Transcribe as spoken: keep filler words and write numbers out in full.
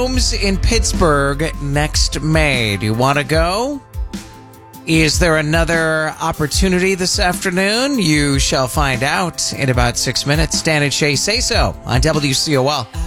Domes in Pittsburgh next May. Do you want to go? Is there another opportunity this afternoon? You shall find out in about six minutes. Dan and Shay Say So on W C O L.